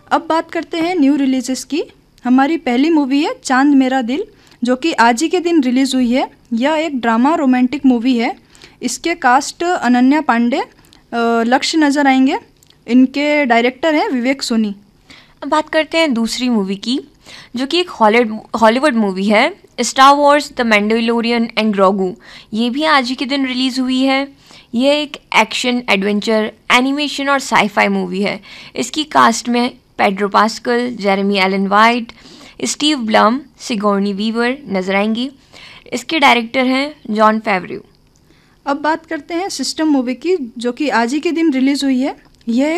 अब बात करते हैं न्यू रिलीजेस की। हमारी पहली मूवी है चांद मेरा दिल, जो कि आज ही के दिन रिलीज़ हुई है। यह एक ड्रामा रोमांटिक मूवी है। इसके कास्ट अनन्या पांडे, लक्ष्य नज़र आएंगे। इनके डायरेक्टर हैं विवेक सोनी। अब बात करते हैं दूसरी मूवी की, जो कि एक हॉलीवुड मूवी है, star Wars the Mandalorian and ग्रोगू। ये भी आज ही के दिन रिलीज़ हुई है। यह एक एक्शन, एडवेंचर, एनिमेशन और साईफाई मूवी है। इसकी कास्ट में Pedro pascal, Jeremy Elon white, Steve Blum, सिगोर्नी Weaver नजर आएंगी। इसके डायरेक्टर हैं जॉन फेवरेव। अब बात करते हैं सिस्टम मूवी की, जो कि आज ही के दिन रिलीज़ हुई है। यह